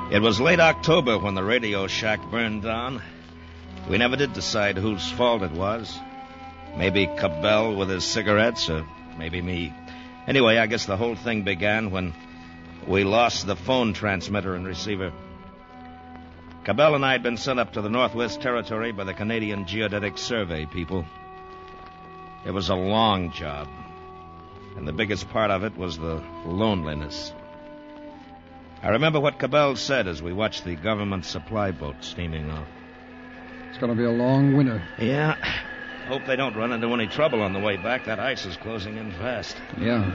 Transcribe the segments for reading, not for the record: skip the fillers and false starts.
It was late October when the radio shack burned down. We never did decide whose fault it was. Maybe Cabell with his cigarettes, or maybe me. Anyway, I guess the whole thing began when we lost the phone transmitter and receiver. Cabell and I had been sent up to the Northwest Territory by the Canadian Geodetic Survey people. It was a long job, and the biggest part of it was the loneliness. I remember what Cabell said as we watched the government supply boat steaming off. It's going to be a long winter. Yeah. Hope they don't run into any trouble on the way back. That ice is closing in fast. Yeah.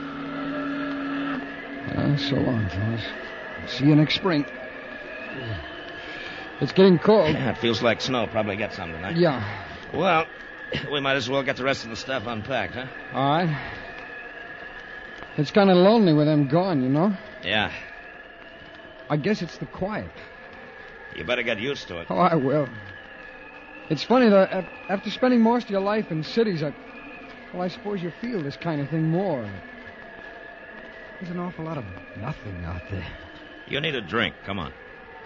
So long, fellas. See you next spring. It's getting cold. Yeah, it feels like snow. Probably get some tonight. Yeah. Well, we might as well get the rest of the stuff unpacked, huh? All right. It's kind of lonely with them gone, you know? Yeah. I guess it's the quiet. You better get used to it. Oh, I will. It's funny, though, after spending most of your life in cities, I suppose you feel this kind of thing more. There's an awful lot of nothing out there. You need a drink. Come on.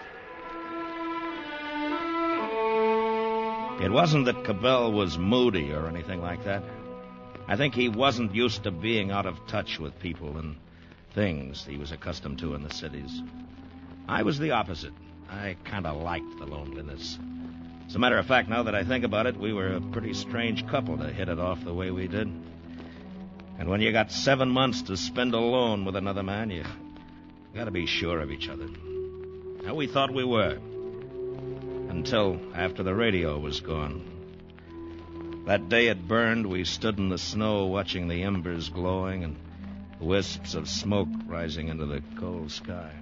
It wasn't that Cabell was moody or anything like that. I think he wasn't used to being out of touch with people and things he was accustomed to in the cities. I was the opposite. I kind of liked the loneliness. As a matter of fact, now that I think about it, we were a pretty strange couple to hit it off the way we did. And when you got 7 months to spend alone with another man, you got to be sure of each other. Now, we thought we were. Until after the radio was gone. That day it burned, we stood in the snow watching the embers glowing and wisps of smoke rising into the cold sky.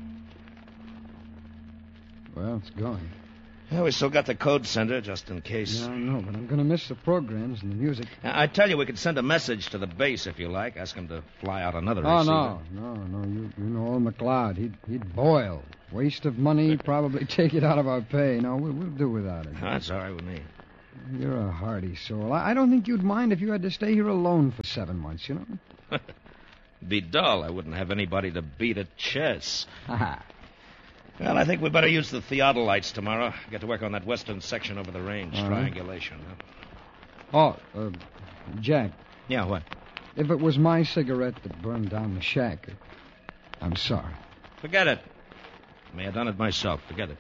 Well, it's gone. Yeah, we still got the code sender, just in case. Yeah, I know, but I'm going to miss the programs and the music. I tell you, we could send a message to the base if you like. Ask them to fly out another receiver. No. You know old McLeod. He'd boil. Waste of money, probably take it out of our pay. No, we'll do without it. That's all right with me. You're a hardy soul. I don't think you'd mind if you had to stay here alone for 7 months, you know? Be dull. I wouldn't have anybody to beat at chess. Ha. Well, I think we better use the theodolites tomorrow. Get to work on that western section over the range. Triangulation. Huh? Oh, Jack. Yeah, what? If it was my cigarette that burned down the shack, I'm sorry. Forget it. I may have done it myself. Forget it.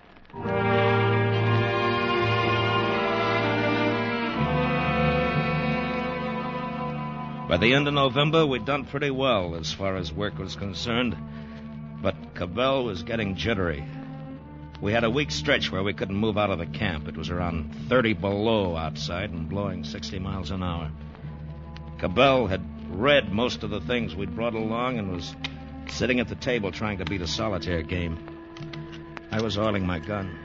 By the end of November, we'd done pretty well as far as work was concerned. But Cabell was getting jittery. We had a week stretch where we couldn't move out of the camp. It was around 30 below outside and blowing 60 miles an hour. Cabell had read most of the things we'd brought along and was sitting at the table trying to beat a solitaire game. I was oiling my gun.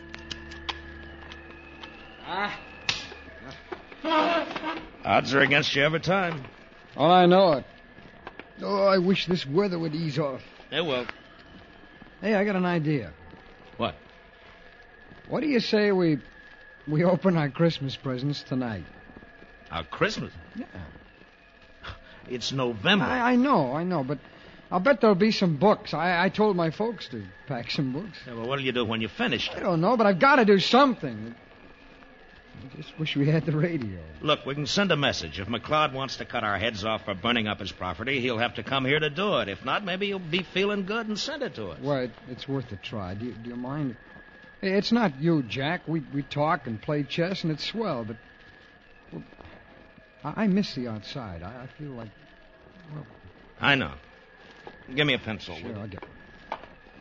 Odds are against you every time. Oh, I know it. Oh, I wish this weather would ease off. It will. Hey, I got an idea. What? What do you say we open our Christmas presents tonight? Our Christmas? Yeah. It's November. I know, but I'll bet there'll be some books. I told my folks to pack some books. Yeah, well, what'll you do when you finish? I don't know, but I've got to do something. I just wish we had the radio. Look, we can send a message. If McLeod wants to cut our heads off for burning up his property, he'll have to come here to do it. If not, maybe he'll be feeling good and send it to us. Well, it's worth a try. Do you mind? It's not you, Jack. We talk and play chess, and it's swell, but... Well, I miss the outside. I feel like... Well... I know. Give me a pencil. Sure, I'll get one.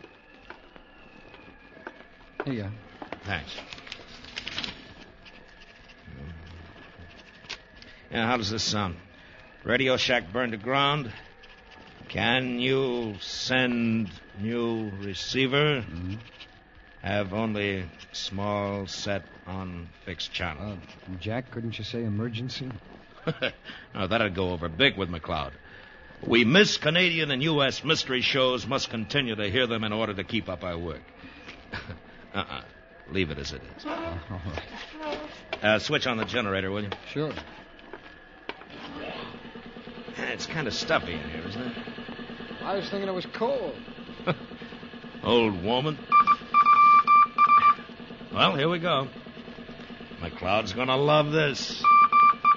Here you are. Thanks. Yeah, how does this sound? Radio shack burned to ground. Can you send new receiver? Mm-hmm. Have only small set on fixed channel. Jack, couldn't you say emergency? No, that'd go over big with McLeod. We miss Canadian and U.S. mystery shows, must continue to hear them in order to keep up our work. Leave it as it is. All right. Switch on the generator, will you? Sure. It's kind of stuffy in here, isn't it? I was thinking it was cold. Old woman. Well, here we go. McLeod's gonna love this.